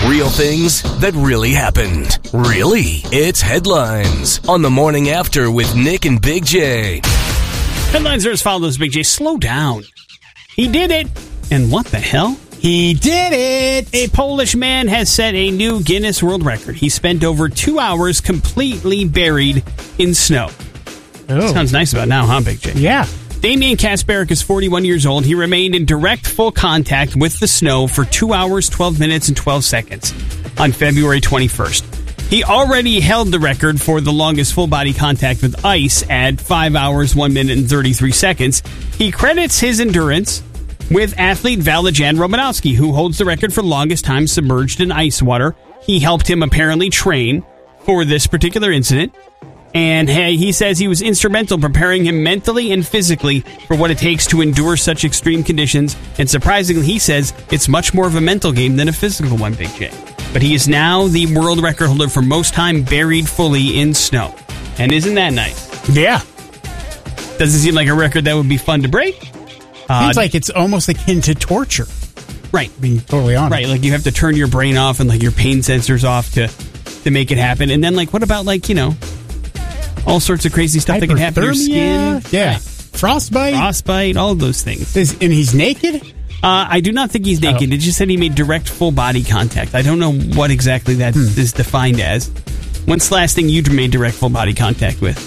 Real things that really happened. Really? It's Headlines on the Morning After with Nick and Big J. Headlines are as follows, Big J. Slow down. He did it. And what the hell? He did it! A Polish man has set a new Guinness World Record. He spent over 2 hours completely buried in snow. Oh. Sounds nice about now, huh, Big J? Yeah. Damian Kasparek is 41 years old. He remained in direct full contact with the snow for 2 hours, 12 minutes, and 12 seconds on February 21st. He already held the record for the longest full-body contact with ice at 5 hours, 1 minute, and 33 seconds. He credits his endurance with athlete Valijan Romanowski, who holds the record for longest time submerged in ice water. He helped him apparently train for this particular incident. And he says he was instrumental preparing him mentally and physically for what it takes to endure such extreme conditions. And surprisingly, he says it's much more of a mental game than a physical one, Big J. But he is now the world record holder for most time buried fully in snow. And isn't that nice? Yeah. Doesn't seem like a record that would be fun to break. Seems like it's almost akin to torture. Right. Being totally honest. Right, like you have to turn your brain off and like your pain sensors off to make it happen. And then like what about like, you know, all sorts of crazy stuff that can happen to your skin. Yeah. Right. Frostbite, all of those things. And he's naked? I do not think he's naked. It just said he made direct full body contact. I don't know what exactly that is defined as. When's the last thing you made direct full body contact with?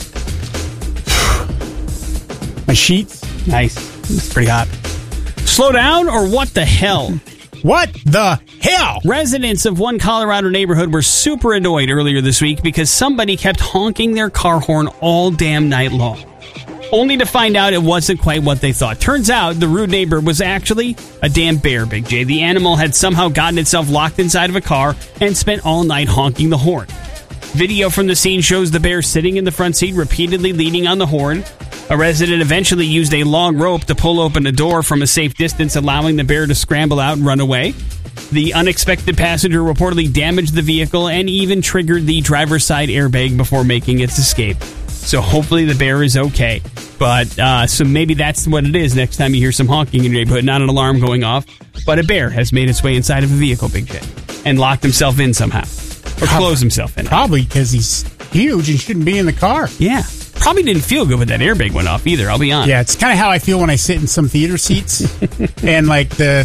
My sheets. Nice. It's pretty hot. Slow down or what the hell? What the hell? Residents of one Colorado neighborhood were super annoyed earlier this week because somebody kept honking their car horn all damn night long. Only to find out it wasn't quite what they thought. Turns out the rude neighbor was actually a damn bear, Big J. The animal had somehow gotten itself locked inside of a car and spent all night honking the horn. Video from the scene shows the bear sitting in the front seat, repeatedly leaning on the horn. A resident eventually used a long rope to pull open a door from a safe distance, allowing the bear to scramble out and run away. The unexpected passenger reportedly damaged the vehicle and even triggered the driver's side airbag before making its escape. So hopefully the bear is okay. But so maybe that's what it is next time you hear some honking in your neighborhood. Not an alarm going off, but a bear has made its way inside of a vehicle, Big J, and locked himself in somehow. Or closed himself in. Probably because he's huge and shouldn't be in the car. Yeah. Probably didn't feel good when that airbag went off either, I'll be honest. Yeah, it's kind of how I feel when I sit in some theater seats and like the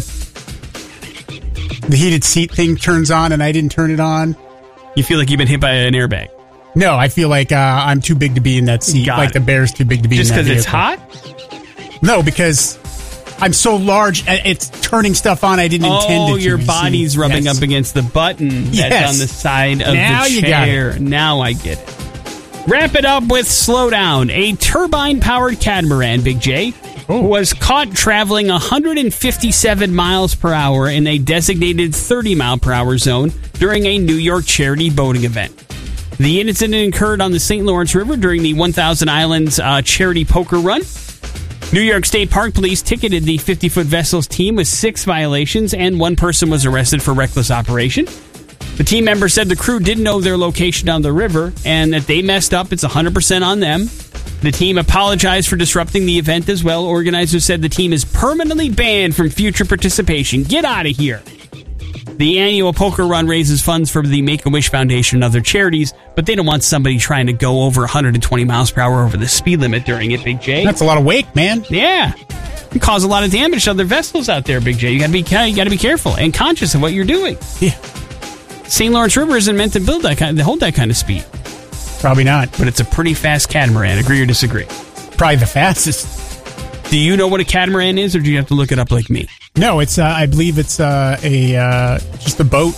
heated seat thing turns on and I didn't turn it on. You feel like you've been hit by an airbag? No, I feel like I'm too big to be in that seat. Like the bear's too big to be in that vehicle. Just because it's hot? No, because I'm so large, it's turning stuff on I didn't intend it to. Oh, your body's rubbing up against the button that's on the side of the chair. You got it. Now I get it. Wrap it up with Slow Down. A turbine-powered catamaran, Big J, was caught traveling 157 miles per hour in a designated 30-mile-per-hour zone during a New York charity boating event. The incident occurred on the St. Lawrence River during the 1,000 Islands charity poker run. New York State Park Police ticketed the 50-foot vessel's team with 6 violations, and 1 person was arrested for reckless operation. The team member said the crew didn't know their location on the river and that they messed up. It's 100% on them. The team apologized for disrupting the event as well. Organizers said the team is permanently banned from future participation. Get out of here. The annual poker run raises funds for the Make-A-Wish Foundation and other charities, but they don't want somebody trying to go over 120 miles per hour over the speed limit during it, Big J. That's a lot of wake, man. Yeah. It cause a lot of damage to other vessels out there, Big J. You got to be careful and conscious of what you're doing. Yeah. St. Lawrence River isn't meant to hold that kind of speed. Probably not. But it's a pretty fast catamaran. Agree or disagree? Probably the fastest. Do you know what a catamaran is, or do you have to look it up like me? No, it's. I believe it's just a boat.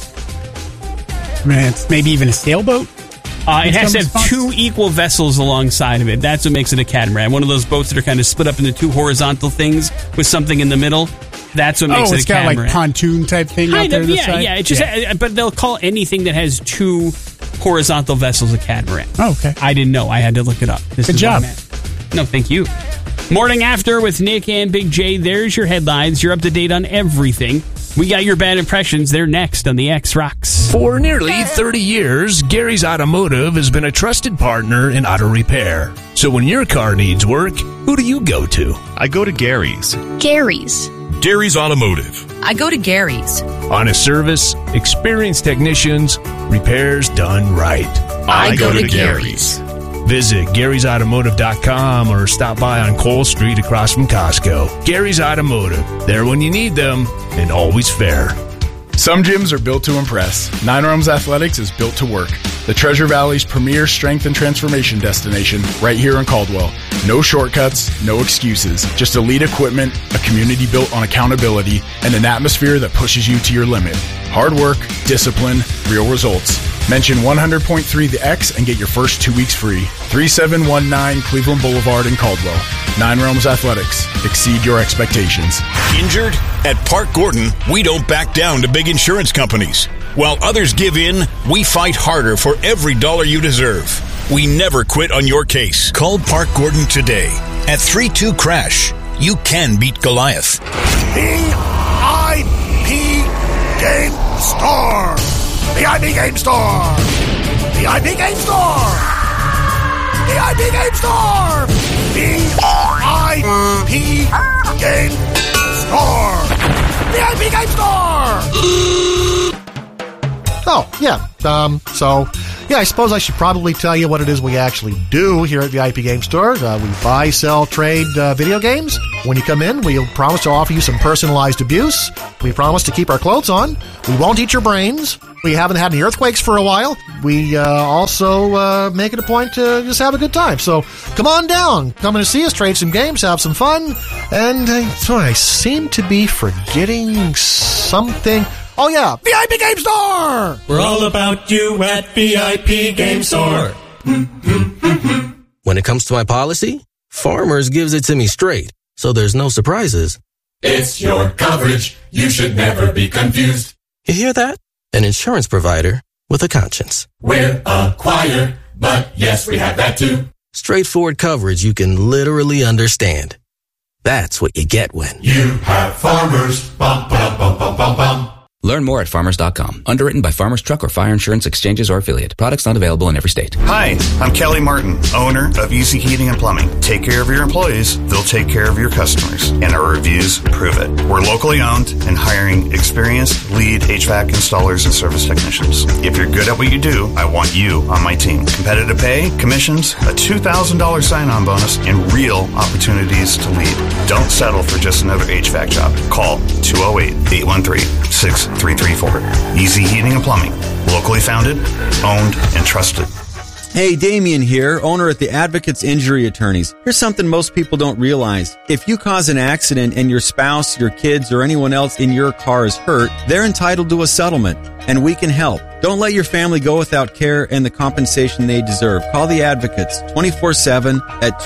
I mean, it's maybe even a sailboat. It has to have 2 equal vessels alongside of it. That's what makes it a catamaran. One of those boats that are kind of split up into 2 horizontal things with something in the middle. That's what makes it a catamaran. It's got like pontoon type thing out there. Yeah. It's just, but they'll call anything that has 2 horizontal vessels a catamaran. Oh, okay. I didn't know. I had to look it up. Good job. No, thank you. Morning After with Nick and Big J. There's your headlines. You're up to date on everything. We got your bad impressions. They're next on the X Rocks. For nearly 30 years, Gary's Automotive has been a trusted partner in auto repair. So when your car needs work, who do you go to? I go to Gary's. Gary's. Gary's Automotive. I go to Gary's. Honest service, experienced technicians, repairs done right. I go to Gary's. Visit Gary'sAutomotive.com or stop by on Cole Street across from Costco. Gary's Automotive. There when you need them and always fair. Some gyms are built to impress. Nine Realms Athletics is built to work. The Treasure Valley's premier strength and transformation destination right here in Caldwell. No shortcuts, no excuses. Just elite equipment, a community built on accountability, and an atmosphere that pushes you to your limit. Hard work, discipline, real results. Mention 100.3 The X and get your first 2 weeks free. 3719 Cleveland Boulevard in Caldwell. Nine Realms Athletics. Exceed your expectations. Injured? At Park Gordon, we don't back down to big insurance companies. While others give in, we fight harder for every dollar you deserve. We never quit on your case. Call Park Gordon today. At 32-CRASH, you can beat Goliath. VIP Game Store! VIP Game Store! VIP Game Store! VIP Game Store! VIP Game Store! VIP Game Store! Oh, yeah. I suppose I should probably tell you what it is we actually do here at VIP Game Store. We buy, sell, trade video games. When you come in, we'll promise to offer you some personalized abuse. We promise to keep our clothes on. We won't eat your brains. We haven't had any earthquakes for a while. We also make it a point to just have a good time. So come on down. Come and see us, trade some games, have some fun. And I seem to be forgetting something. Oh, yeah, VIP Game Store! We're all about you at VIP Game Store. When it comes to my policy, Farmers gives it to me straight, so there's no surprises. It's your coverage. You should never be confused. You hear that? An insurance provider with a conscience. We're a choir, but yes, we have that too. Straightforward coverage you can literally understand. That's what you get when you have Farmers. Bum, bum, bum, bum, bum, bum. Learn more at farmers.com. Underwritten by Farmers Truck or Fire Insurance Exchanges or Affiliate. Products not available in every state. Hi, I'm Kelly Martin, owner of Easy Heating and Plumbing. Take care of your employees, they'll take care of your customers. And our reviews prove it. We're locally owned and hiring experienced lead HVAC installers and service technicians. If you're good at what you do, I want you on my team. Competitive pay, commissions, a $2,000 sign-on bonus, and real opportunities to lead. Don't settle for just another HVAC job. Call 208-813-6334. Easy Heating and Plumbing. Locally founded, owned, and trusted. Hey, Damien here, owner at the Advocates Injury Attorneys. Here's something most people don't realize. If you cause an accident and your spouse, your kids, or anyone else in your car is hurt, they're entitled to a settlement, and we can help. Don't let your family go without care and the compensation they deserve. Call the Advocates 24/7 at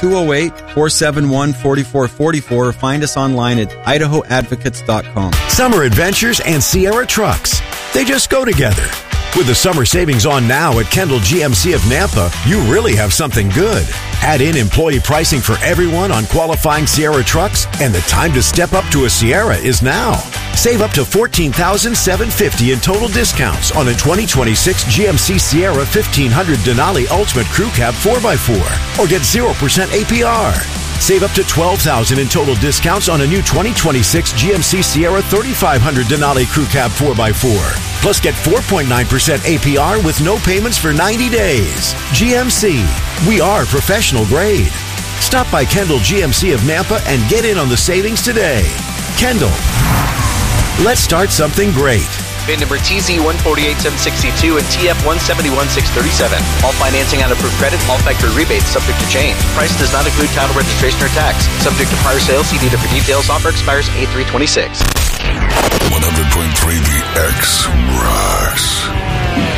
208-471-4444 or find us online at idahoadvocates.com. Summer Adventures and Sierra Trucks. They just go together. With the summer savings on now at Kendall GMC of Nampa, you really have something good. Add in employee pricing for everyone on qualifying Sierra trucks, and the time to step up to a Sierra is now. Save up to $14,750 in total discounts on a 2026 GMC Sierra 1500 Denali Ultimate Crew Cab 4x4 or get 0% APR. Save up to $12,000 in total discounts on a new 2026 GMC Sierra 3500 Denali Crew Cab 4x4. Plus get 4.9% APR with no payments for 90 days. GMC, we are professional grade. Stop by Kendall GMC of Nampa and get in on the savings today. Kendall, let's start something great. VIN number TZ148762 and TF171637. All financing on approved credit, all factory rebates subject to change. Price does not include title, registration, or tax. Subject to prior sales. See dealer for details. Offer expires 8/3/26. 100.3 The X rocks.